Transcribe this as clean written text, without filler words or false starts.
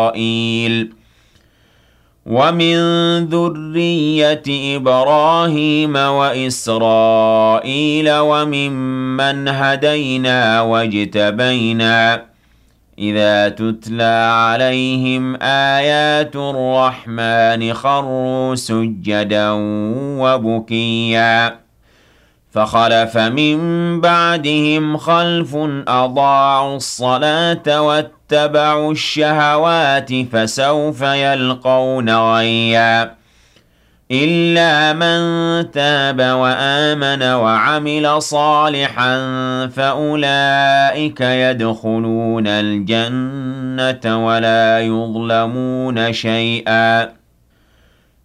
إسرائيل ومن ذرية إبراهيم وإسرائيل وممن هدينا واجتبينا إذا تتلى عليهم آيات الرحمن خروا سجدا وبكيا فخلف من بعدهم خلف أضاعوا الصلاة واتبعوا الشهوات فسوف يلقون غيا إلا من تاب وآمن وعمل صالحا فأولئك يدخلون الجنة ولا يظلمون شيئا